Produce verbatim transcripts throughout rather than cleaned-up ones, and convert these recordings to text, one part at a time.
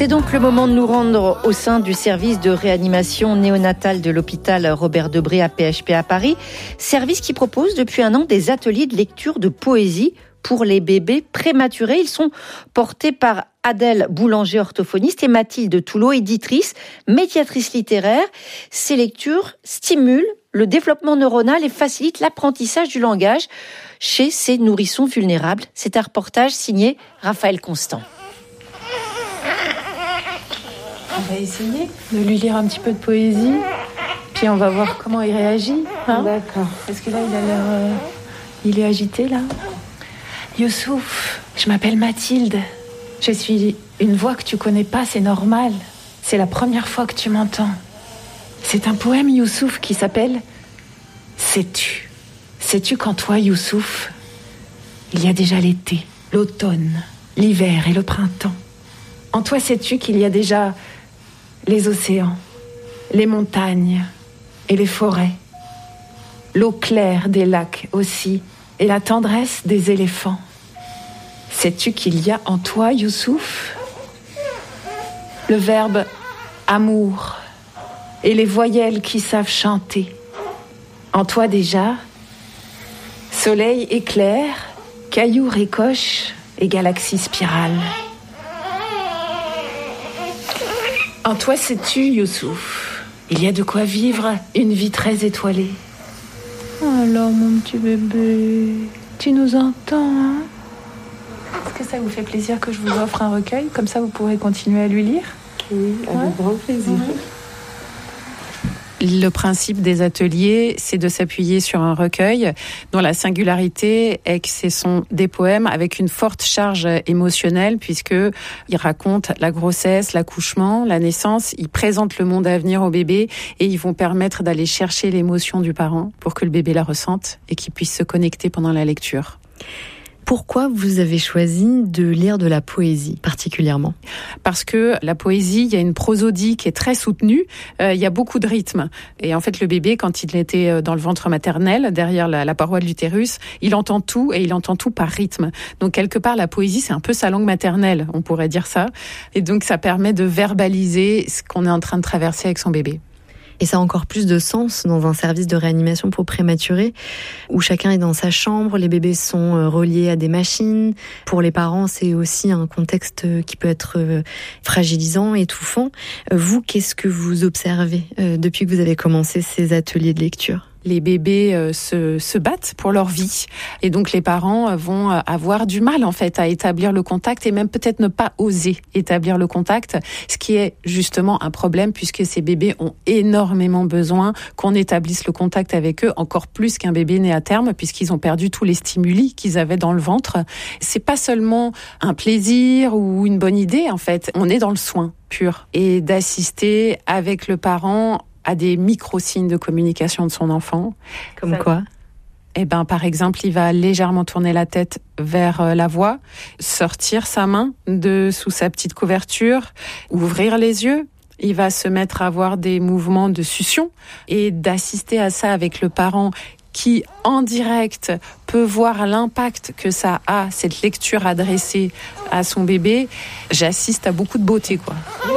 C'est donc le moment de nous rendre au sein du service de réanimation néonatale de l'hôpital Robert Debré à P H P à Paris. Service qui propose depuis un an des ateliers de lecture de poésie pour les bébés prématurés. Ils sont portés par Adèle Boulanger, orthophoniste, et Mathilde Toulot, éditrice, médiatrice littéraire. Ces lectures stimulent le développement neuronal et facilitent l'apprentissage du langage chez ces nourrissons vulnérables. C'est un reportage signé Raphaël Constant. On va essayer de lui lire un petit peu de poésie, puis on va voir comment il réagit. Hein, d'accord. Parce que là, il a l'air... Euh, il est agité, là. Youssouf, je m'appelle Mathilde. Je suis une voix que tu connais pas, c'est normal. C'est la première fois que tu m'entends. C'est un poème, Youssouf, qui s'appelle « Sais-tu » Sais-tu qu'en toi, Youssouf, il y a déjà l'été, l'automne, l'hiver et le printemps. En toi, sais-tu qu'il y a déjà les océans, les montagnes et les forêts, l'eau claire des lacs aussi, et la tendresse des éléphants. Sais-tu qu'il y a en toi, Youssouf, le verbe amour et les voyelles qui savent chanter. En toi déjà, soleil éclair, cailloux ricoche et galaxie spirale. En toi, sais-tu, Youssouf, il y a de quoi vivre une vie très étoilée. Alors, mon petit bébé, tu nous entends, hein? Est-ce que ça vous fait plaisir que je vous offre un recueil? Comme ça, vous pourrez continuer à lui lire? Oui, avec ouais. grand plaisir. Mmh. Le principe des ateliers, c'est de s'appuyer sur un recueil dont la singularité est que ce sont des poèmes avec une forte charge émotionnelle puisqu'ils racontent la grossesse, l'accouchement, la naissance. Ils présentent le monde à venir au bébé et ils vont permettre d'aller chercher l'émotion du parent pour que le bébé la ressente et qu'il puisse se connecter pendant la lecture. Pourquoi vous avez choisi de lire de la poésie particulièrement? Parce que la poésie, il y a une prosodie qui est très soutenue, euh, il y a beaucoup de rythme. Et en fait, le bébé, quand il était dans le ventre maternel, derrière la, la paroi de l'utérus, il entend tout et il entend tout par rythme. Donc quelque part, la poésie, c'est un peu sa langue maternelle, on pourrait dire ça. Et donc ça permet de verbaliser ce qu'on est en train de traverser avec son bébé. Et ça a encore plus de sens dans un service de réanimation pour prématurés où chacun est dans sa chambre, les bébés sont reliés à des machines. Pour les parents, c'est aussi un contexte qui peut être fragilisant, étouffant. Vous, qu'est-ce que vous observez depuis que vous avez commencé ces ateliers de lecture ? Les bébés euh, se, se battent pour leur vie. Et donc, les parents vont avoir du mal, en fait, à établir le contact et même peut-être ne pas oser établir le contact, ce qui est justement un problème puisque ces bébés ont énormément besoin qu'on établisse le contact avec eux, encore plus qu'un bébé né à terme, puisqu'ils ont perdu tous les stimuli qu'ils avaient dans le ventre. C'est pas seulement un plaisir ou une bonne idée, en fait. On est dans le soin pur. Et d'assister avec le parent à des micro-signes de communication de son enfant. Comme quoi? Eh ben, par exemple, il va légèrement tourner la tête vers la voix, sortir sa main de sous sa petite couverture, ouvrir les yeux. Il va se mettre à avoir des mouvements de succion et d'assister à ça avec le parent qui, en direct, peut voir l'impact que ça a, cette lecture adressée à son bébé. J'assiste à beaucoup de beauté, quoi.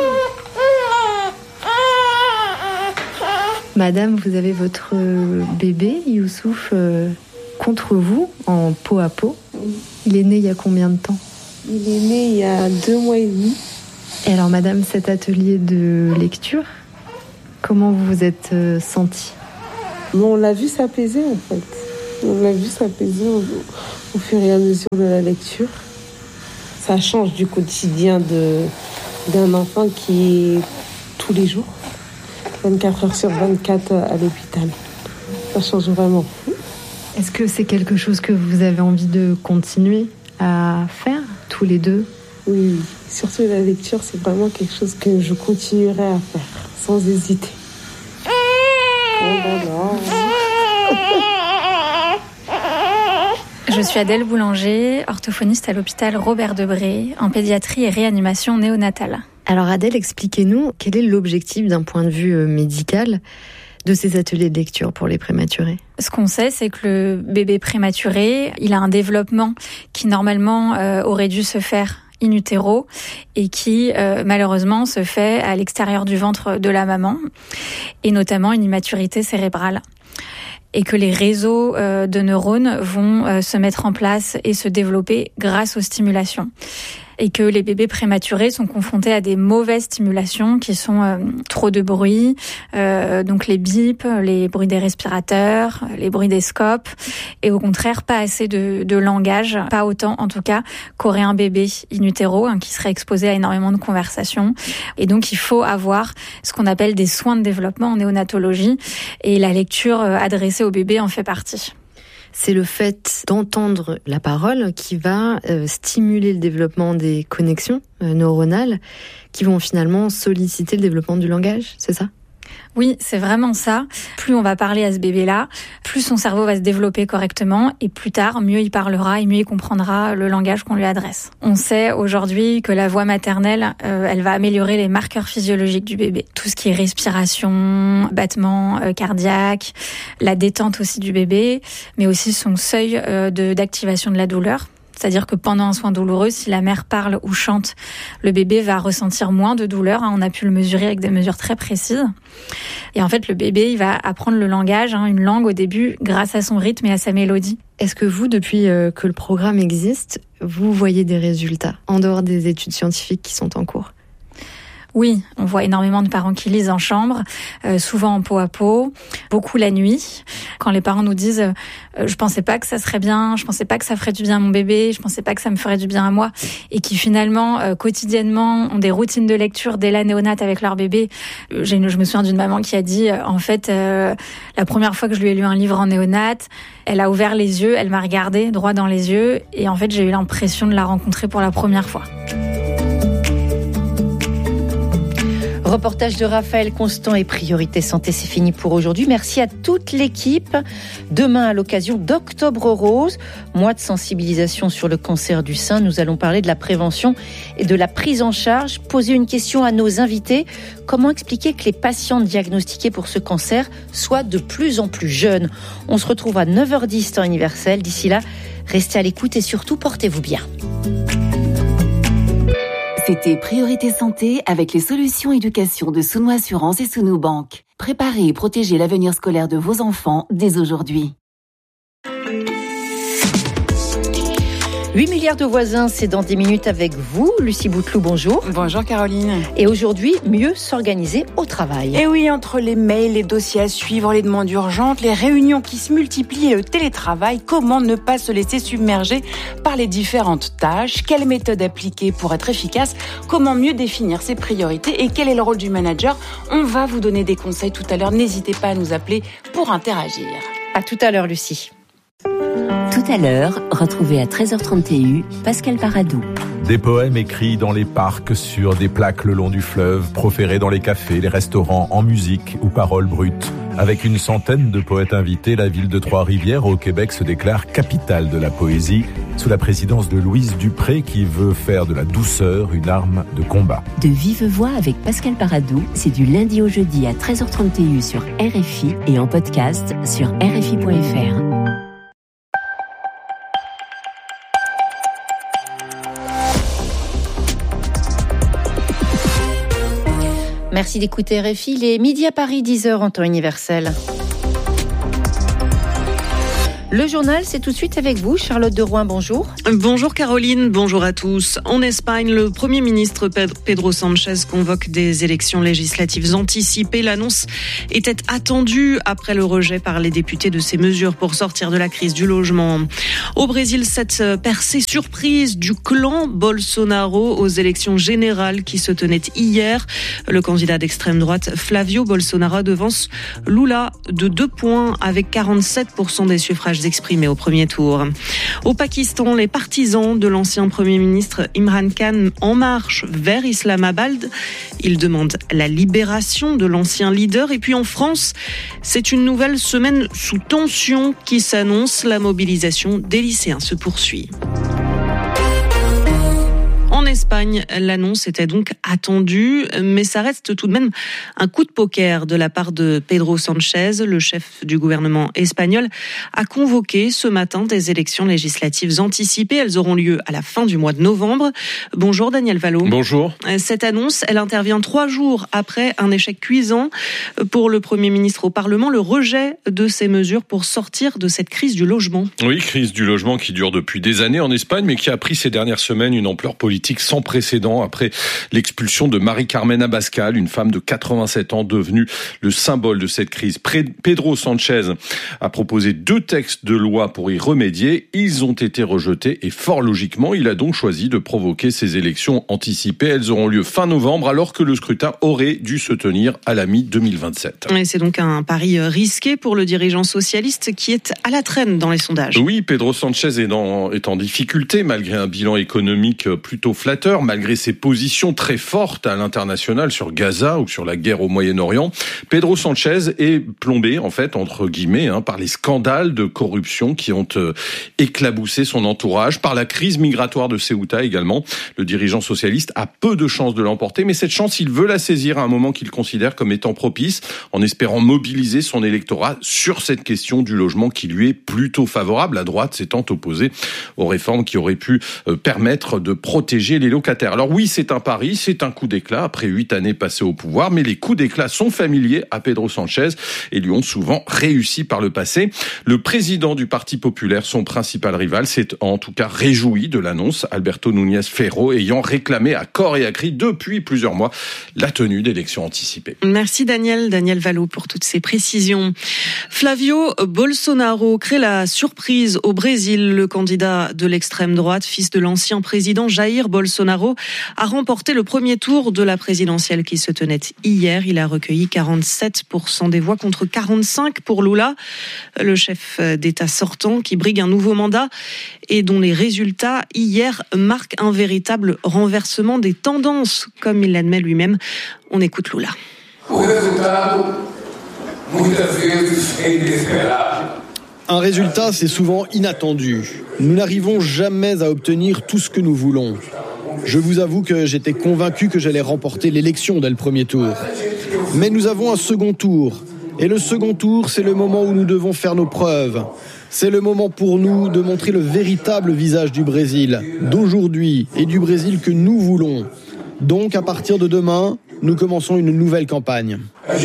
Madame, vous avez votre bébé, Youssouf, euh, contre vous, en peau à peau. Il est né il y a combien de temps? Il est né il y a deux mois et demi. Et alors, Madame, cet atelier de lecture, comment vous vous êtes euh, sentie? On l'a vu s'apaiser, en fait. On l'a vu s'apaiser au, au fur et à mesure de la lecture. Ça change du quotidien de, d'un enfant qui est tous les jours. vingt-quatre heures sur vingt-quatre à l'hôpital. Ça change vraiment. Est-ce que c'est quelque chose que vous avez envie de continuer à faire, tous les deux? Oui, surtout la lecture, c'est vraiment quelque chose que je continuerai à faire, sans hésiter. Oh là là. Je suis Adèle Boulanger, orthophoniste à l'hôpital Robert Debré, en pédiatrie et réanimation néonatale. Alors Adèle, expliquez-nous quel est l'objectif d'un point de vue médical de ces ateliers de lecture pour les prématurés? Ce qu'on sait, c'est que le bébé prématuré, il a un développement qui normalement euh, aurait dû se faire in utero et qui euh, malheureusement se fait à l'extérieur du ventre de la maman, et notamment une immaturité cérébrale. Et que les réseaux euh, de neurones vont euh, se mettre en place et se développer grâce aux stimulations. Et que les bébés prématurés sont confrontés à des mauvaises stimulations qui sont euh, trop de bruit, euh, donc les bips, les bruits des respirateurs, les bruits des scopes, et au contraire pas assez de, de langage, pas autant en tout cas qu'aurait un bébé in utero, hein, qui serait exposé à énormément de conversations. Et donc il faut avoir ce qu'on appelle des soins de développement en néonatologie, et la lecture euh, adressée au bébé en fait partie. C'est le fait d'entendre la parole qui va euh, stimuler le développement des connexions euh, neuronales qui vont finalement solliciter le développement du langage, c'est ça ? Oui, c'est vraiment ça. Plus on va parler à ce bébé-là, plus son cerveau va se développer correctement, et plus tard, mieux il parlera et mieux il comprendra le langage qu'on lui adresse. On sait aujourd'hui que la voix maternelle, euh, elle va améliorer les marqueurs physiologiques du bébé. Tout ce qui est respiration, battement euh, cardiaque, la détente aussi du bébé, mais aussi son seuil euh, de, d'activation de la douleur. C'est-à-dire que pendant un soin douloureux, si la mère parle ou chante, le bébé va ressentir moins de douleur. On a pu le mesurer avec des mesures très précises. Et en fait, le bébé, il va apprendre le langage, une langue au début, grâce à son rythme et à sa mélodie. Est-ce que vous, depuis que le programme existe, vous voyez des résultats en dehors des études scientifiques qui sont en cours ? Oui, on voit énormément de parents qui lisent en chambre, euh, souvent en peau à peau, beaucoup la nuit. Quand les parents nous disent euh, « je pensais pas que ça serait bien, je pensais pas que ça ferait du bien à mon bébé, je pensais pas que ça me ferait du bien à moi », et qui finalement, euh, quotidiennement, ont des routines de lecture dès la néonate avec leur bébé. J'ai une, je me souviens d'une maman qui a dit euh, en fait, euh, la première fois que je lui ai lu un livre en néonate, elle a ouvert les yeux, elle m'a regardé droit dans les yeux, et en fait, j'ai eu l'impression de la rencontrer pour la première fois. Reportage de Raphaël Constant et Priorité Santé, c'est fini pour aujourd'hui. Merci à toute l'équipe. Demain, à l'occasion d'Octobre Rose, mois de sensibilisation sur le cancer du sein, nous allons parler de la prévention et de la prise en charge. Poser une question à nos invités. Comment expliquer que les patients diagnostiqués pour ce cancer soient de plus en plus jeunes ? On se retrouve à neuf heures dix temps universel. D'ici là, restez à l'écoute et surtout, portez-vous bien. C'était Priorité Santé avec les solutions éducation de Souno Assurance et Souno Bank. Préparez et protégez l'avenir scolaire de vos enfants dès aujourd'hui. huit milliards de voisins, c'est dans dix minutes avec vous. Lucie Bouteloup, bonjour. Bonjour Caroline. Et aujourd'hui, mieux s'organiser au travail. Et oui, entre les mails, les dossiers à suivre, les demandes urgentes, les réunions qui se multiplient et le télétravail, comment ne pas se laisser submerger par les différentes tâches ? Quelle méthode appliquer pour être efficace ? Comment mieux définir ses priorités ? Et quel est le rôle du manager ? On va vous donner des conseils tout à l'heure. N'hésitez pas à nous appeler pour interagir. À tout à l'heure, Lucie. Tout à l'heure, retrouvez à treize heures trente Pascal Paradou. Des poèmes écrits dans les parcs, sur des plaques le long du fleuve, proférés dans les cafés, les restaurants, en musique ou paroles brutes. Avec une centaine de poètes invités, la ville de Trois-Rivières au Québec se déclare capitale de la poésie, sous la présidence de Louise Dupré qui veut faire de la douceur une arme de combat. De vive voix avec Pascal Paradou, c'est du lundi au jeudi à treize heures trente sur R F I et en podcast sur R F I point F R. Merci d'écouter R F I. Il est midi à Paris, dix heures en temps universel. Le journal, c'est tout de suite avec vous. Charlotte de Rouen, bonjour. Bonjour Caroline, bonjour à tous. En Espagne, le Premier ministre Pedro Sánchez convoque des élections législatives anticipées. L'annonce était attendue après le rejet par les députés de ces mesures pour sortir de la crise du logement. Au Brésil, cette percée surprise du clan Bolsonaro aux élections générales qui se tenaient hier. Le candidat d'extrême droite, Flavio Bolsonaro, devance Lula de deux points avec quarante-sept pour cent des suffrages exprimés au premier tour. Au Pakistan, les partisans de l'ancien Premier ministre Imran Khan en marche vers Islamabad. Ils demandent la libération de l'ancien leader. Et puis en France, c'est une nouvelle semaine sous tension qui s'annonce. La mobilisation des lycéens se poursuit. En Espagne, l'annonce était donc attendue, mais ça reste tout de même un coup de poker de la part de Pedro Sánchez. Le chef du gouvernement espagnol a convoqué ce matin des élections législatives anticipées. Elles auront lieu à la fin du mois de novembre. Bonjour Daniel Valo. Bonjour. Cette annonce, elle intervient trois jours après un échec cuisant pour le Premier ministre au Parlement, le rejet de ces mesures pour sortir de cette crise du logement. Oui, crise du logement qui dure depuis des années en Espagne, mais qui a pris ces dernières semaines une ampleur politique sans précédent après l'expulsion de Mari-Carmen Abascal, une femme de quatre-vingt-sept ans devenue le symbole de cette crise. Pedro Sánchez a proposé deux textes de loi pour y remédier. Ils ont été rejetés et fort logiquement, il a donc choisi de provoquer ces élections anticipées. Elles auront lieu fin novembre alors que le scrutin aurait dû se tenir à la mi-deux mille vingt-sept. Et c'est donc un pari risqué pour le dirigeant socialiste qui est à la traîne dans les sondages. Oui, Pedro Sánchez est, dans, est en difficulté malgré un bilan économique plutôt flatteur, malgré ses positions très fortes à l'international sur Gaza ou sur la guerre au Moyen-Orient. Pedro Sánchez est plombé, en fait, entre guillemets, hein, par les scandales de corruption qui ont euh, éclaboussé son entourage, par la crise migratoire de Ceuta également. Le dirigeant socialiste a peu de chances de l'emporter, mais cette chance, il veut la saisir à un moment qu'il considère comme étant propice, en espérant mobiliser son électorat sur cette question du logement qui lui est plutôt favorable, la droite s'étant opposée aux réformes qui auraient pu euh, permettre de protéger les locataires. Alors oui, c'est un pari, c'est un coup d'éclat après huit années passées au pouvoir, mais les coups d'éclat sont familiers à Pedro Sánchez et lui ont souvent réussi par le passé. Le président du Parti populaire, son principal rival, s'est en tout cas réjoui de l'annonce, Alberto Núñez Feijóo ayant réclamé à corps et à cri depuis plusieurs mois la tenue d'élections anticipées. Merci Daniel, Daniel Valo pour toutes ces précisions. Flavio Bolsonaro crée la surprise au Brésil. Le candidat de l'extrême droite, fils de l'ancien président Jair Bolsonaro, a remporté le premier tour de la présidentielle qui se tenait hier. Il a recueilli quarante-sept pour cent des voix contre quarante-cinq pour Lula, le chef d'État sortant qui brigue un nouveau mandat et dont les résultats hier marquent un véritable renversement des tendances, comme il l'admet lui-même. On écoute Lula. Un résultat, c'est souvent inattendu. Nous n'arrivons jamais à obtenir tout ce que nous voulons. Je vous avoue que j'étais convaincu que j'allais remporter l'élection dès le premier tour. Mais nous avons un second tour. Et le second tour, c'est le moment où nous devons faire nos preuves. C'est le moment pour nous de montrer le véritable visage du Brésil, d'aujourd'hui et du Brésil que nous voulons. Donc, à partir de demain, nous commençons une nouvelle campagne.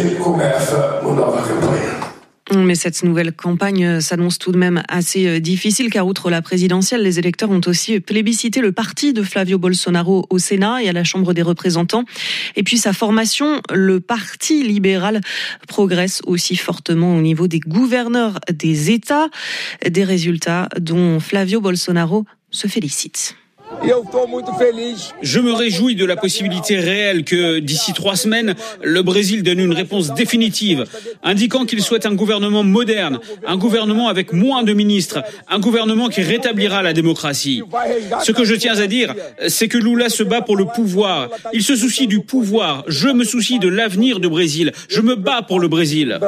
Mais cette nouvelle campagne s'annonce tout de même assez difficile car outre la présidentielle, les électeurs ont aussi plébiscité le parti de Flavio Bolsonaro au Sénat et à la Chambre des représentants. Et puis sa formation, le Parti libéral, progresse aussi fortement au niveau des gouverneurs des États. Des résultats dont Flavio Bolsonaro se félicite. Je me réjouis de la possibilité réelle que, d'ici trois semaines, le Brésil donne une réponse définitive, indiquant qu'il souhaite un gouvernement moderne, un gouvernement avec moins de ministres, un gouvernement qui rétablira la démocratie. Ce que je tiens à dire, c'est que Lula se bat pour le pouvoir. Il se soucie du pouvoir. Je me soucie de l'avenir du Brésil. Je me bats pour le Brésil.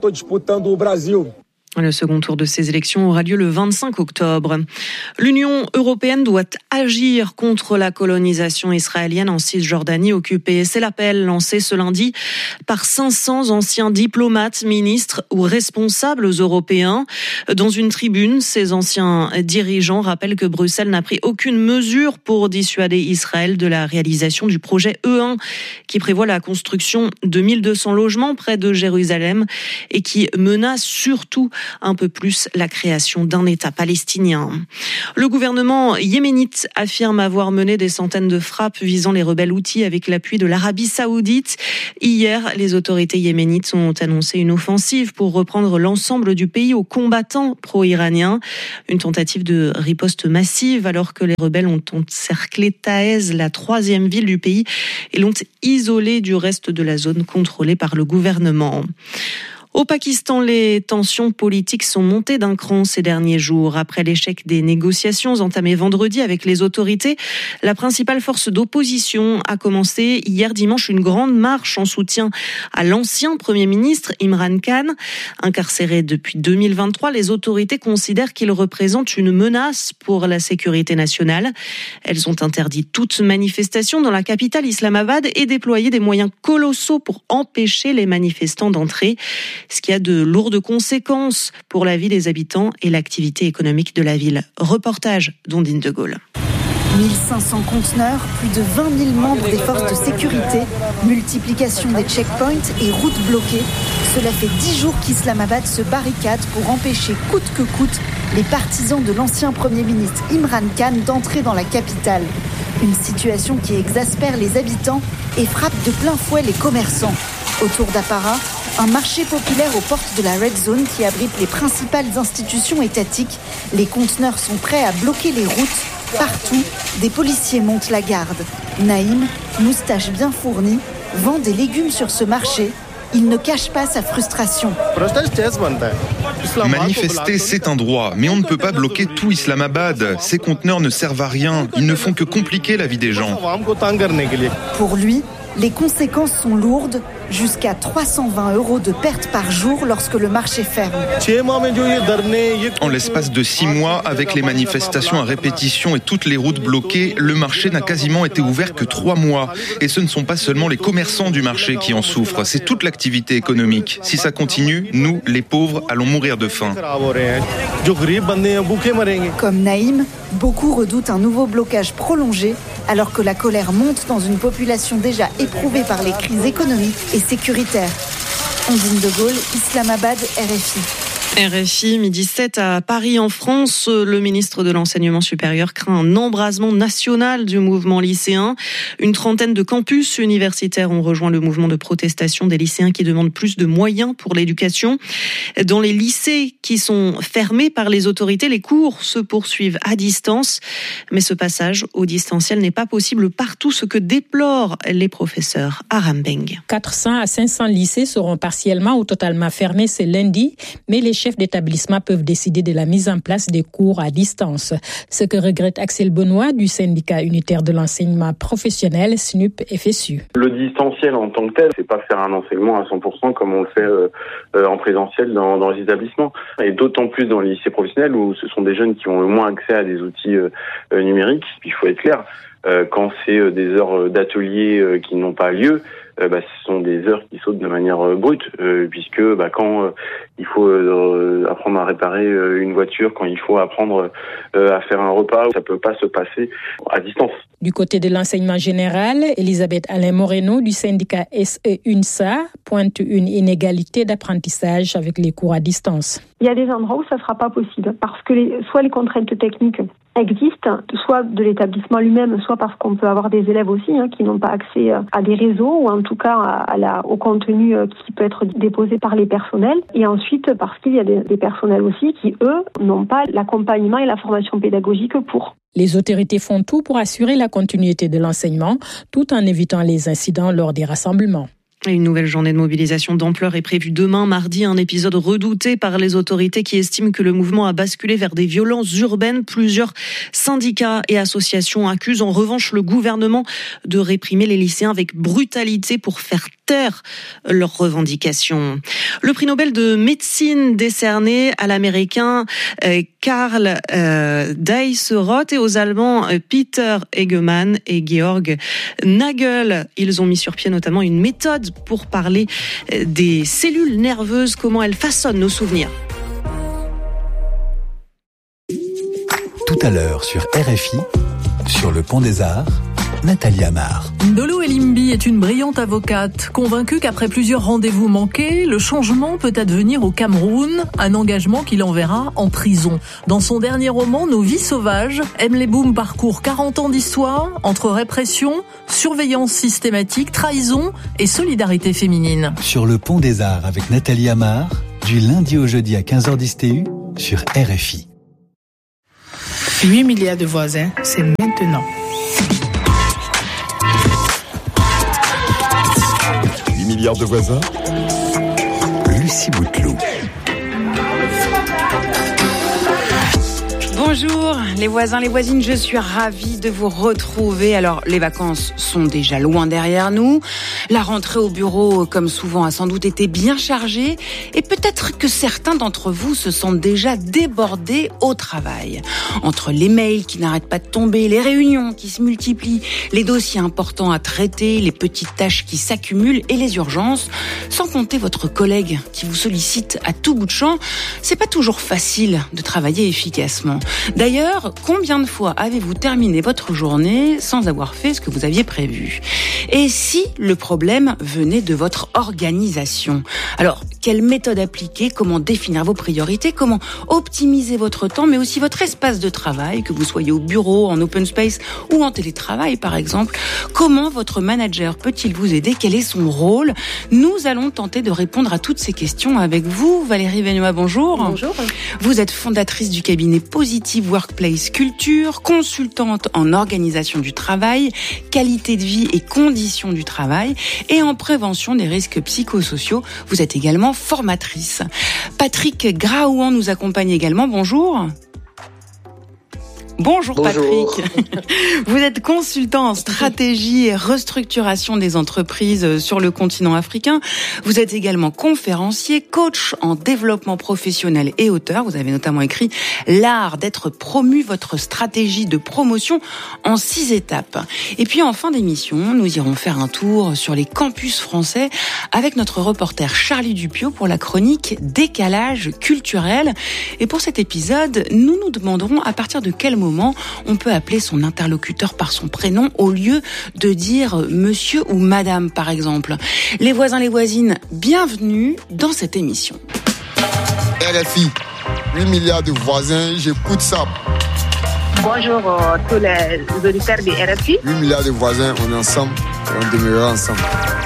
Le second tour de ces élections aura lieu le vingt-cinq octobre. L'Union européenne doit agir contre la colonisation israélienne en Cisjordanie occupée. C'est l'appel lancé ce lundi par cinq cents anciens diplomates, ministres ou responsables européens. Dans une tribune, ces anciens dirigeants rappellent que Bruxelles n'a pris aucune mesure pour dissuader Israël de la réalisation du projet E un qui prévoit la construction de mille deux cents logements près de Jérusalem et qui menace surtout un peu plus la création d'un État palestinien. Le gouvernement yéménite affirme avoir mené des centaines de frappes visant les rebelles houthis avec l'appui de l'Arabie saoudite. Hier, les autorités yéménites ont annoncé une offensive pour reprendre l'ensemble du pays aux combattants pro-iraniens. Une tentative de riposte massive alors que les rebelles ont encerclé Taïz, la troisième ville du pays, et l'ont isolée du reste de la zone contrôlée par le gouvernement. Au Pakistan, les tensions politiques sont montées d'un cran ces derniers jours. Après l'échec des négociations entamées vendredi avec les autorités, la principale force d'opposition a commencé hier dimanche une grande marche en soutien à l'ancien Premier ministre Imran Khan. Incarcéré depuis deux mille vingt-trois, les autorités considèrent qu'il représente une menace pour la sécurité nationale. Elles ont interdit toute manifestation dans la capitale Islamabad et déployé des moyens colossaux pour empêcher les manifestants d'entrer, ce qui a de lourdes conséquences pour la vie des habitants et l'activité économique de la ville. Reportage d'Ondine de Gaulle. mille cinq cents conteneurs, plus de vingt mille membres des forces de sécurité, multiplication des checkpoints et routes bloquées. Cela fait dix jours qu'Islamabad se barricade pour empêcher coûte que coûte les partisans de l'ancien Premier ministre Imran Khan d'entrer dans la capitale. Une situation qui exaspère les habitants et frappe de plein fouet les commerçants. Autour d'Appara, un marché populaire aux portes de la Red Zone qui abrite les principales institutions étatiques. Les conteneurs sont prêts à bloquer les routes. Partout, des policiers montent la garde. Naïm, moustache bien fournie, vend des légumes sur ce marché. Il ne cache pas sa frustration. Manifester, c'est un droit, mais on ne peut pas bloquer tout Islamabad. Ces conteneurs ne servent à rien, ils ne font que compliquer la vie des gens. Pour lui, les conséquences sont lourdes, jusqu'à trois cent vingt euros de pertes par jour lorsque le marché ferme. En l'espace de six mois, avec les manifestations à répétition et toutes les routes bloquées, le marché n'a quasiment été ouvert que trois mois. Et ce ne sont pas seulement les commerçants du marché qui en souffrent, c'est toute l'activité économique. Si ça continue, nous, les pauvres, allons mourir de faim. Comme Naïm, beaucoup redoutent un nouveau blocage prolongé, alors que la colère monte dans une population déjà éprouvée par les crises économiques et sécuritaires. Ondine de Gaulle, Islamabad, R F I. R F I, midi sept à Paris en France. Le ministre de l'Enseignement supérieur craint un embrasement national du mouvement lycéen. Une trentaine de campus universitaires ont rejoint le mouvement de protestation des lycéens qui demandent plus de moyens pour l'éducation. Dans les lycées qui sont fermés par les autorités, les cours se poursuivent à distance. Mais ce passage au distanciel n'est pas possible partout, ce que déplorent les professeurs. Aram Beng. quatre cents à cinq cents lycées seront partiellement ou totalement fermés ce lundi, mais les chefs d'établissement peuvent décider de la mise en place des cours à distance. Ce que regrette Axel Benoît du syndicat unitaire de l'enseignement professionnel S N U P F S U. Le distanciel en tant que tel, c'est pas faire un enseignement à cent pour cent comme on le fait euh, en présentiel dans, dans les établissements. Et d'autant plus dans les lycées professionnels où ce sont des jeunes qui ont le moins accès à des outils euh, numériques. Il faut être clair, euh, quand c'est euh, des heures d'atelier euh, qui n'ont pas lieu, Euh, bah, ce sont des heures qui sautent de manière euh, brute, euh, puisque bah, quand euh, il faut euh, apprendre à réparer euh, une voiture, quand il faut apprendre euh, à faire un repas, ça peut pas se passer à distance. Du côté de l'enseignement général, Elisabeth Alain Moreno du syndicat S E U N S A pointe une inégalité d'apprentissage avec les cours à distance. Il y a des endroits où ça ne sera pas possible parce que les, soit les contraintes techniques existent, soit de l'établissement lui-même, soit parce qu'on peut avoir des élèves aussi hein, qui n'ont pas accès à des réseaux ou en tout cas à, à la, au contenu qui peut être déposé par les personnels. Et ensuite parce qu'il y a des, des personnels aussi qui, eux, n'ont pas l'accompagnement et la formation pédagogique pour. Les autorités font tout pour assurer la continuité de l'enseignement, tout en évitant les incidents lors des rassemblements. Une nouvelle journée de mobilisation d'ampleur est prévue demain, mardi, un épisode redouté par les autorités qui estiment que le mouvement a basculé vers des violences urbaines. Plusieurs syndicats et associations accusent en revanche le gouvernement de réprimer les lycéens avec brutalité pour faire taire leurs revendications. Le prix Nobel de médecine décerné à l'américain euh, Karl euh, Deisseroth et aux Allemands euh, Peter Egemann et Georg Nagel. Ils ont mis sur pied notamment une méthode pour parler des cellules nerveuses, comment elles façonnent nos souvenirs. Tout à l'heure sur R F I, sur le Pont des Arts, Nathalie Amar. Ndolo Elimbi est une brillante avocate, convaincue qu'après plusieurs rendez-vous manqués, le changement peut advenir au Cameroun, un engagement qui l'enverra en prison. Dans son dernier roman, Nos vies sauvages, Emily Boom parcourt quarante ans d'histoire entre répression, surveillance systématique, trahison et solidarité féminine. Sur le Pont des Arts avec Nathalie Amar, du lundi au jeudi à quinze heures dix T U sur R F I. huit milliards de voisins, c'est maintenant. huit milliards de voisins, Lucie Bouteloup. Bonjour les voisins, les voisines, je suis ravie de vous retrouver. Alors les vacances sont déjà loin derrière nous. La rentrée au bureau, comme souvent, a sans doute été bien chargée. Et peut-être que certains d'entre vous se sentent déjà débordés au travail. Entre les mails qui n'arrêtent pas de tomber, les réunions qui se multiplient, les dossiers importants à traiter, les petites tâches qui s'accumulent et les urgences, sans compter votre collègue qui vous sollicite à tout bout de champ, c'est pas toujours facile de travailler efficacement. D'ailleurs, combien de fois avez-vous terminé votre journée sans avoir fait ce que vous aviez prévu ? Et si le problème venait de votre organisation ? Alors, quelle méthode appliquer ? Comment définir vos priorités ? Comment optimiser votre temps, mais aussi votre espace de travail, que vous soyez au bureau, en open space ou en télétravail, par exemple ? Comment votre manager peut-il vous aider ? Quel est son rôle ? Nous allons tenter de répondre à toutes ces questions avec vous. Valérie Vénois, bonjour. Bonjour. Vous êtes fondatrice du cabinet Positive Workplace Culture, consultante en organisation du travail, qualité de vie et conditions du travail et en prévention des risques psychosociaux. Vous êtes également formatrice. Patrick Graouan nous accompagne également. Bonjour. Bonjour, Bonjour Patrick. Vous êtes consultant en stratégie et restructuration des entreprises sur le continent africain. Vous êtes également conférencier, coach en développement professionnel et auteur. Vous avez notamment écrit L'art d'être promu, votre stratégie de promotion en six étapes. Et puis en fin d'émission, nous irons faire un tour sur les campus français avec notre reporter Charlie Dupiot pour la chronique Décalage culturel. Et pour cet épisode, nous nous demanderons à partir de quel moment on peut appeler son interlocuteur par son prénom au lieu de dire monsieur ou madame, par exemple. Les voisins, les voisines, bienvenue dans cette émission. R F I, huit milliards de voisins, j'écoute ça. Bonjour euh, tous les auditeurs de R F I. huit milliards de voisins, on est ensemble et on demeurera ensemble.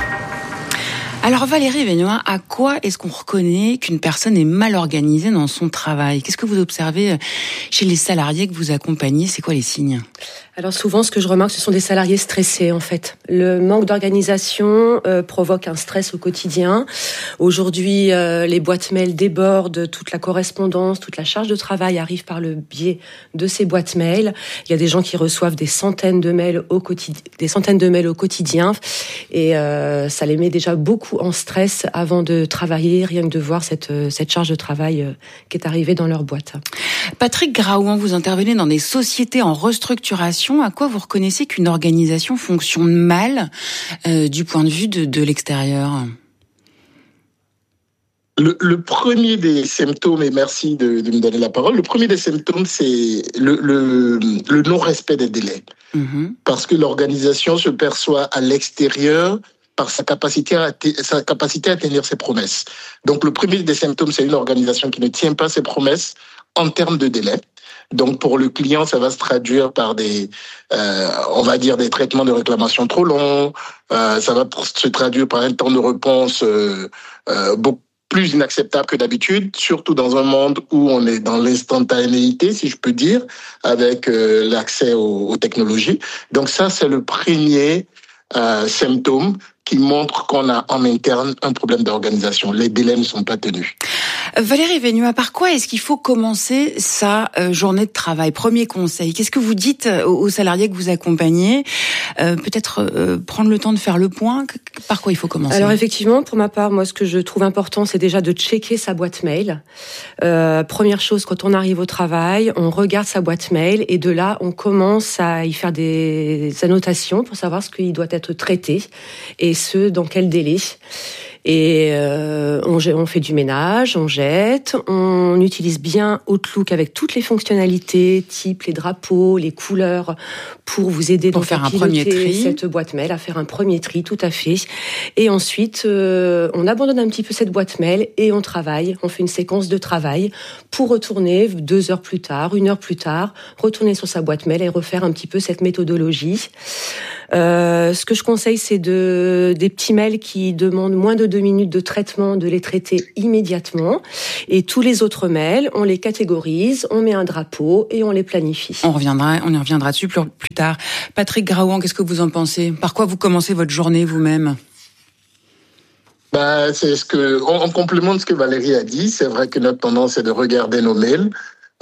Alors Valérie Vénois, à quoi est-ce qu'on reconnaît qu'une personne est mal organisée dans son travail ? Qu'est-ce que vous observez chez les salariés que vous accompagnez ? C'est quoi les signes ? Alors souvent, ce que je remarque, ce sont des salariés stressés, en fait. Le manque d'organisation euh, provoque un stress au quotidien. Aujourd'hui, euh, les boîtes mail débordent, toute la correspondance, toute la charge de travail arrive par le biais de ces boîtes mail. Il y a des gens qui reçoivent des centaines de mails au quotidien, des centaines de mails au quotidien, et euh, ça les met déjà beaucoup en stress avant de travailler, rien que de voir cette cette charge de travail euh, qui est arrivée dans leur boîte. Patrick Graouan, vous intervenez dans des sociétés en restructuration. À quoi vous reconnaissez qu'une organisation fonctionne mal euh, du point de vue de, de l'extérieur ? Le, le premier des symptômes, et merci de, de me donner la parole, le premier des symptômes, c'est le, le, le non-respect des délais. Mmh. Parce que l'organisation se perçoit à l'extérieur par sa capacité à, sa capacité à tenir ses promesses. Donc le premier des symptômes, c'est une organisation qui ne tient pas ses promesses en termes de délai. Donc pour le client, ça va se traduire par des, euh, on va dire des traitements de réclamation trop longs. Euh, ça va se traduire par un temps de réponse euh, euh, beaucoup plus inacceptable que d'habitude, surtout dans un monde où on est dans l'instantanéité, si je peux dire, avec euh, l'accès aux, aux technologies. Donc ça, c'est le premier euh, symptôme qui montre qu'on a en interne un problème d'organisation. Les délais ne sont pas tenus. Valérie Vénois, par quoi est-ce qu'il faut commencer sa euh, journée de travail ? Premier conseil, qu'est-ce que vous dites aux salariés que vous accompagnez ? euh, Peut-être euh, prendre le temps de faire le point. Par quoi il faut commencer ? Alors effectivement, pour ma part, moi ce que je trouve important, c'est déjà de checker sa boîte mail. Euh, première chose, quand on arrive au travail, on regarde sa boîte mail et de là, on commence à y faire des annotations pour savoir ce qui doit être traité et ce, dans quel délai. Et euh, on, on fait du ménage, on jette, on utilise bien Outlook avec toutes les fonctionnalités, type les drapeaux, les couleurs, pour vous aider pour donc faire à un premier tri. Cette boîte mail, à faire un premier tri, tout à fait. Et ensuite, euh, on abandonne un petit peu cette boîte mail et on travaille. On fait une séquence de travail pour retourner deux heures plus tard, une heure plus tard, retourner sur sa boîte mail et refaire un petit peu cette méthodologie. Euh, ce que je conseille, c'est de des petits mails qui demandent moins de deux minutes de traitement, de les traiter immédiatement. Et tous les autres mails, on les catégorise, on met un drapeau et on les planifie. On reviendra, on y reviendra dessus plus, plus tard. Patrick Graouan, qu'est-ce que vous en pensez ? Par quoi vous commencez votre journée vous-même ? Bah, c'est ce que, en, en complément de ce que Valérie a dit, c'est vrai que notre tendance est de regarder nos mails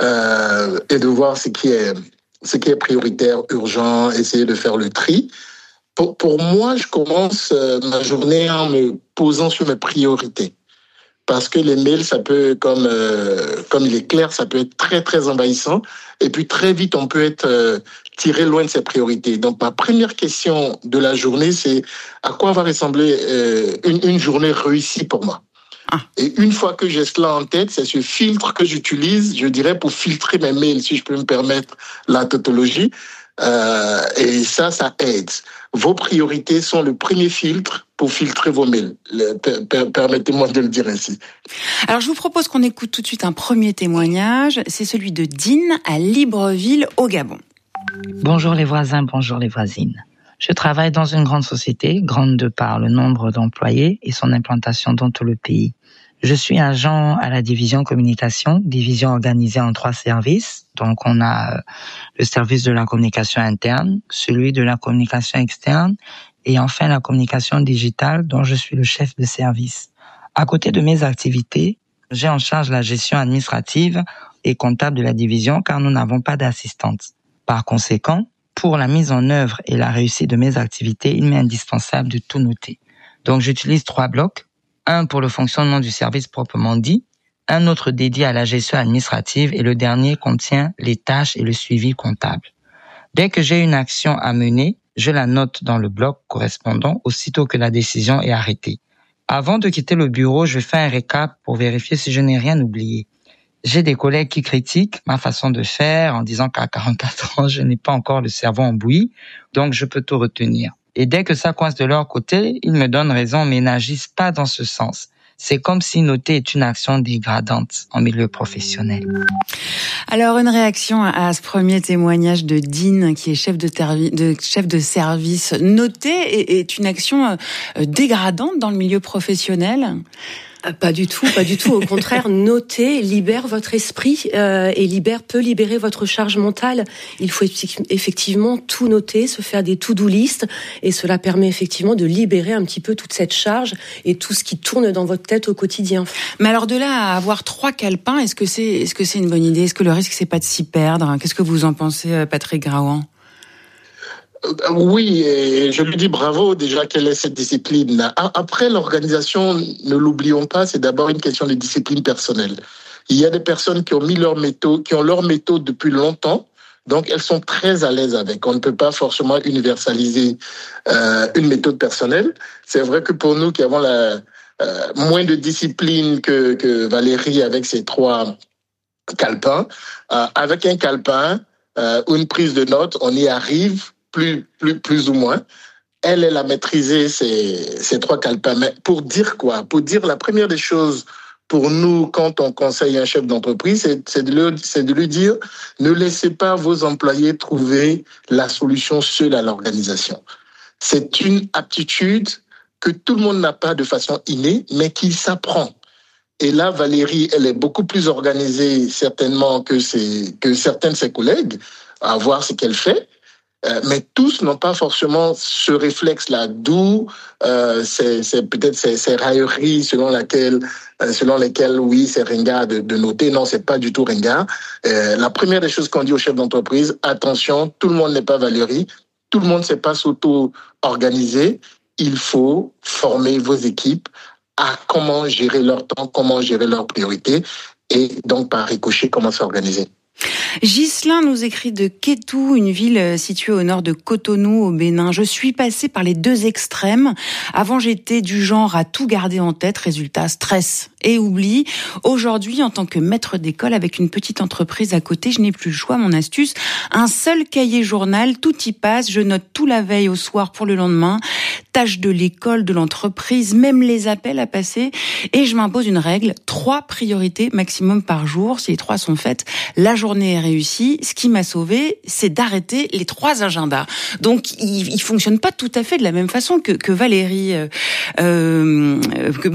euh, et de voir ce qui est, ce qui est prioritaire, urgent, essayer de faire le tri. Pour, pour moi, je commence euh, ma journée en me posant sur mes priorités. Parce que les mails, ça peut, comme euh, comme il est clair, ça peut être très, très envahissant. Et puis, très vite, on peut être euh, tiré loin de ses priorités. Donc, ma première question de la journée, c'est à quoi va ressembler euh, une, une journée réussie pour moi. Ah. Et une fois que j'ai cela en tête, c'est ce filtre que j'utilise, je dirais, pour filtrer mes mails, si je peux me permettre la tautologie. Euh, et ça, ça aide. Vos priorités sont le premier filtre pour filtrer vos mails. Le, per, per, permettez-moi de le dire ainsi. Alors, je vous propose qu'on écoute tout de suite un premier témoignage. C'est celui de Dean à Libreville, au Gabon. Bonjour les voisins, bonjour les voisines. Je travaille dans une grande société, grande de par le nombre d'employés et son implantation dans tout le pays. Je suis agent à la division communication, division organisée en trois services. Donc, on a le service de la communication interne, celui de la communication externe et enfin la communication digitale dont je suis le chef de service. À côté de mes activités, j'ai en charge la gestion administrative et comptable de la division car nous n'avons pas d'assistante. Par conséquent, pour la mise en œuvre et la réussite de mes activités, il m'est indispensable de tout noter. Donc, j'utilise trois blocs. Un pour le fonctionnement du service proprement dit, un autre dédié à la gestion administrative et le dernier contient les tâches et le suivi comptable. Dès que j'ai une action à mener, je la note dans le bloc correspondant aussitôt que la décision est arrêtée. Avant de quitter le bureau, je fais un récap pour vérifier si je n'ai rien oublié. J'ai des collègues qui critiquent ma façon de faire en disant qu'à quarante-quatre ans, je n'ai pas encore le cerveau en bouillie, donc je peux tout retenir. Et dès que ça coince de leur côté, ils me donnent raison mais n'agissent pas dans ce sens. C'est comme si noter est une action dégradante en milieu professionnel. Alors, une réaction à ce premier témoignage de Dean, qui est chef de, tervi- de, chef de service. Noter est une action dégradante dans le milieu professionnel ? Pas du tout, pas du tout. Au contraire, noter libère votre esprit euh, et libère peut libérer votre charge mentale. Il faut effectivement tout noter, se faire des to-do list, et cela permet effectivement de libérer un petit peu toute cette charge et tout ce qui tourne dans votre tête au quotidien. Mais alors de là à avoir trois calepins, est-ce que c'est est-ce que c'est une bonne idée ? Est-ce que le risque c'est pas de s'y perdre ? Qu'est-ce que vous en pensez, Patrick Graouan ? Oui, et je lui dis bravo déjà qu'elle ait cette discipline. Après, l'organisation, ne l'oublions pas, c'est d'abord une question de discipline personnelle. Il y a des personnes qui ont mis leur méthode, qui ont leur méthode depuis longtemps, donc elles sont très à l'aise avec. On ne peut pas forcément universaliser euh, une méthode personnelle. C'est vrai que pour nous qui avons la, euh, moins de discipline que, que Valérie avec ses trois calepins, euh, avec un calepin euh, ou une prise de notes, on y arrive. Plus, plus, plus ou moins. Elle, elle a maîtrisé ces, ces trois calepins. Mais pour dire quoi ? Pour dire la première des choses pour nous, quand on conseille un chef d'entreprise, c'est, c'est, de lui, c'est de lui dire ne laissez pas vos employés trouver la solution seule à l'organisation. C'est une aptitude que tout le monde n'a pas de façon innée, mais qui s'apprend. Et là, Valérie, elle est beaucoup plus organisée certainement que, ses, que certains de ses collègues à voir ce qu'elle fait. Euh, mais tous n'ont pas forcément ce réflexe-là, d'où euh, c'est, c'est peut-être ces, ces railleries selon laquelle, euh, selon lesquelles, oui, c'est ringard de, de noter. Non, c'est pas du tout ringard. Euh, la première des choses qu'on dit aux chefs d'entreprise, attention, tout le monde n'est pas Valérie, tout le monde ne sait pas s'auto-organiser. Il faut former vos équipes à comment gérer leur temps, comment gérer leurs priorités, et donc par ricochet, comment s'organiser. Ghislain nous écrit de Kétou, une ville située au nord de Cotonou, au Bénin. Je suis passée par les deux extrêmes. Avant, j'étais du genre à tout garder en tête. Résultat, stress et oubli. Aujourd'hui, en tant que maître d'école avec une petite entreprise à côté, je n'ai plus le choix. Mon astuce, un seul cahier journal, tout y passe. Je note tout la veille au soir pour le lendemain. Tâches de l'école, de l'entreprise, même les appels à passer. Et je m'impose une règle, trois priorités maximum par jour. Si les trois sont faites, la journée est réussie. Ce qui m'a sauvé, c'est d'arrêter les trois agendas. Donc, il, il fonctionne pas tout à fait de la même façon que, que Valérie, euh, euh, que,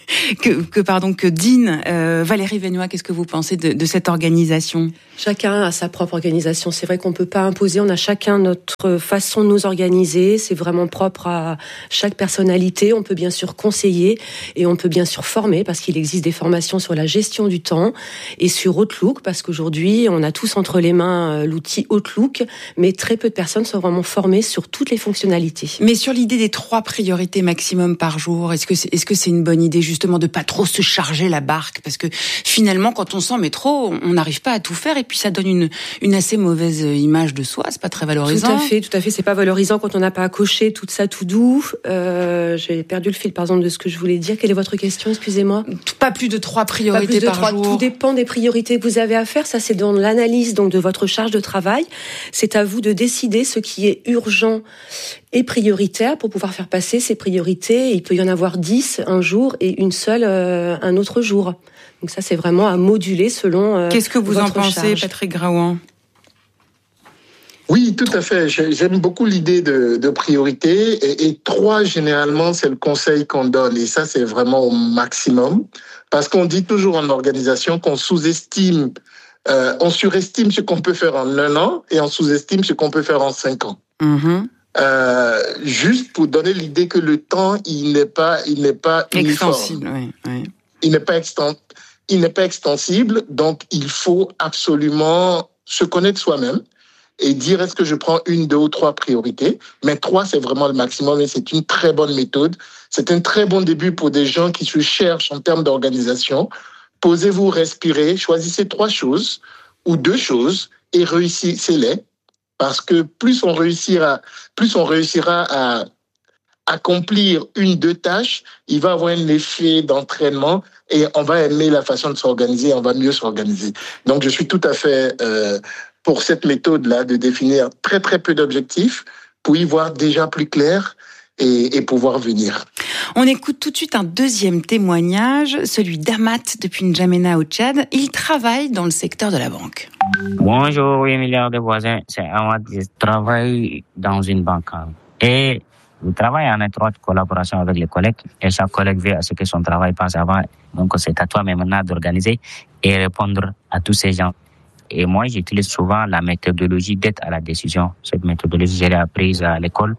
que, que pardon que Dean. Euh, Valérie Vénois, qu'est-ce que vous pensez de, de cette organisation ? Chacun a sa propre organisation. C'est vrai qu'on peut pas imposer. On a chacun notre façon de nous organiser. C'est vraiment propre à chaque personnalité. On peut bien sûr conseiller et on peut bien sûr former parce qu'il existe des formations sur la gestion du temps et sur Outlook parce qu'aujourd'hui on a tous entre les mains l'outil Outlook, mais très peu de personnes sont vraiment formées sur toutes les fonctionnalités. Mais sur l'idée des trois priorités maximum par jour, est-ce que c'est, est-ce que c'est une bonne idée justement de pas trop se charger la barque parce que finalement quand on s'en met trop, on n'arrive pas à tout faire et puis ça donne une une assez mauvaise image de soi. C'est pas très valorisant. Tout à fait, tout à fait. C'est pas valorisant quand on n'a pas à cocher tout ça tout doux. Euh, j'ai perdu le fil par exemple de ce que je voulais dire. Quelle est votre question ? Excusez-moi. Pas plus de trois priorités pas plus de par trois, jour. Tout dépend des priorités que vous avez à faire. Ça c'est dans l'analyse donc de votre charge de travail. C'est à vous de décider ce qui est urgent et prioritaire pour pouvoir faire passer ces priorités. Il peut y en avoir dix un jour et une seule euh, un autre jour. Donc ça, c'est vraiment à moduler selon euh, Qu'est-ce que vous votre en pensez, charge. Patrick Graouan ? Oui, tout à fait. J'aime beaucoup l'idée de, de priorité. Et, et trois, généralement, c'est le conseil qu'on donne. Et ça, c'est vraiment au maximum. Parce qu'on dit toujours en organisation qu'on sous-estime, euh, on surestime ce qu'on peut faire en un an et on sous-estime ce qu'on peut faire en cinq ans. Mm-hmm. Euh, juste pour donner l'idée que le temps, il n'est pas, il n'est pas extensible. uniforme. Oui, oui. Il n'est pas extensible. Il n'est pas extensible, donc il faut absolument se connaître soi-même et dire est-ce que je prends une, deux ou trois priorités. Mais trois, c'est vraiment le maximum et c'est une très bonne méthode. C'est un très bon début pour des gens qui se cherchent en termes d'organisation. Posez-vous, respirez, choisissez trois choses ou deux choses et réussissez-les. Parce que plus on réussira, plus on réussira à accomplir une, deux tâches, il va avoir un effet d'entraînement et on va aimer la façon de s'organiser, on va mieux s'organiser. Donc, je suis tout à fait euh, pour cette méthode-là de définir très, très peu d'objectifs pour y voir déjà plus clair et, et pouvoir venir. On écoute tout de suite un deuxième témoignage, celui d'Amat depuis N'Djamena au Tchad. Il travaille dans le secteur de la banque. Bonjour, huit milliards de voisins. C'est Amat, je travaille dans une banque. Et je travaille en étroite collaboration avec les collègues et chaque collègue veut à ce que son travail passe avant. Donc, c'est à toi maintenant d'organiser et répondre à tous ces gens. Et moi, j'utilise souvent la méthodologie d'aide à la décision. Cette méthodologie, je l'ai apprise à l'école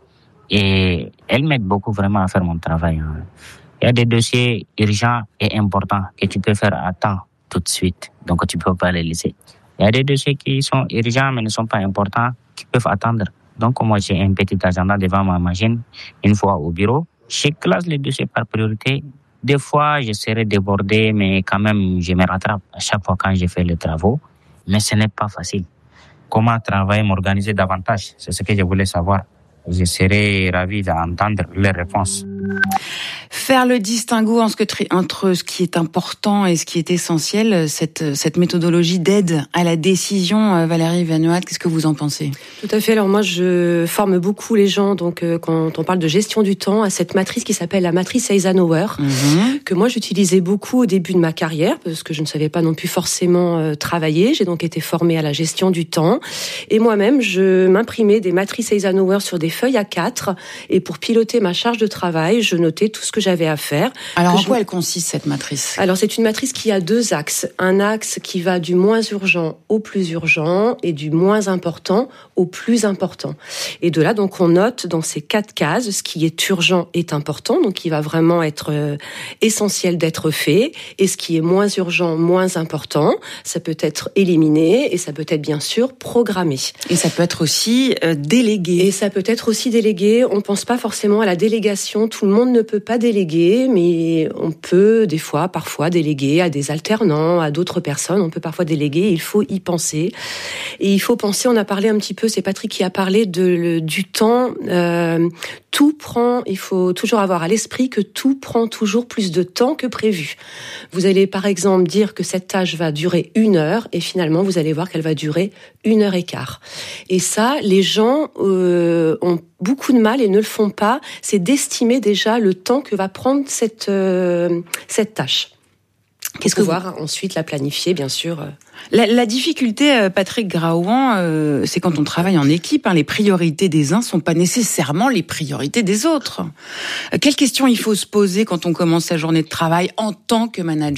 et elle m'aide beaucoup vraiment à faire mon travail. Il y a des dossiers urgents et importants que tu peux faire à temps tout de suite. Donc, tu ne peux pas les laisser. Il y a des dossiers qui sont urgents mais ne sont pas importants, qui peuvent attendre. Donc, moi, j'ai un petit agenda devant ma machine, une fois au bureau. Je classe les dossiers par priorité. Des fois, je serai débordé, mais quand même, je me rattrape à chaque fois quand je fais les travaux. Mais ce n'est pas facile. Comment travailler, m'organiser davantage? C'est ce que je voulais savoir. Je serais ravi d'entendre les réponses. Faire le distinguo entre ce qui est important et ce qui est essentiel, cette, cette méthodologie d'aide à la décision, Valérie Vénois, qu'est-ce que vous en pensez ? Tout à fait. Alors moi, je forme beaucoup les gens, donc euh, quand on parle de gestion du temps, à cette matrice qui s'appelle la matrice Eisenhower, mmh. que moi j'utilisais beaucoup au début de ma carrière, parce que je ne savais pas non plus forcément euh, travailler. J'ai donc été formée à la gestion du temps. Et moi-même, je m'imprimais des matrices Eisenhower sur des feuilles A quatre, et pour piloter ma charge de travail, je notais tout ce que j'avais à faire. Alors, en je... quoi elle consiste, cette matrice ? Alors, c'est une matrice qui a deux axes. Un axe qui va du moins urgent au plus urgent et du moins important au plus important. Et de là, donc, on note dans ces quatre cases ce qui est urgent est important, donc qui va vraiment être euh, essentiel d'être fait, et ce qui est moins urgent, moins important, ça peut être éliminé et ça peut être bien sûr programmé. Et ça peut être aussi euh, délégué. Et ça peut être aussi délégué. On pense pas forcément à la délégation. Tout le monde ne peut pas déléguer, mais on peut des fois, parfois, déléguer à des alternants, à d'autres personnes. On peut parfois déléguer. Il faut y penser. Et il faut penser. On a parlé un petit peu. C'est Patrick qui a parlé de le, du temps. Euh, tout prend. Il faut toujours avoir à l'esprit que tout prend toujours plus de temps que prévu. Vous allez par exemple dire que cette tâche va durer une heure, et finalement vous allez voir qu'elle va durer une heure et quart. Et ça, les gens euh, ont beaucoup de mal et ne le font pas, c'est d'estimer déjà le temps que va prendre cette, euh, cette tâche. Qu'est-ce que pouvoir vous... ensuite la planifier, bien sûr. La, la difficulté, Patrick Graouan, euh, c'est quand on travaille en équipe, hein, les priorités des uns sont pas nécessairement les priorités des autres. Euh, quelles questions il faut se poser quand on commence sa journée de travail en tant que manager ?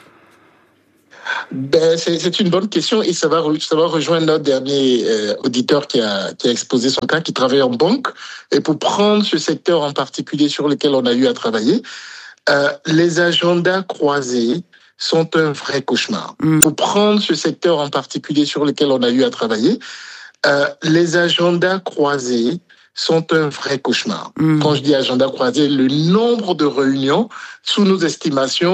Ben, c'est, c'est une bonne question et ça va, ça va rejoindre notre dernier euh, auditeur qui a, qui a exposé son cas, qui travaille en banque. Et pour prendre ce secteur en particulier sur lequel on a eu à travailler, euh, les agendas croisés sont un vrai cauchemar. Mmh. Pour prendre ce secteur en particulier sur lequel on a eu à travailler, euh, les agendas croisés sont un vrai cauchemar. Mmh. Quand je dis agenda croisé, le nombre de réunions, sous nos estimations,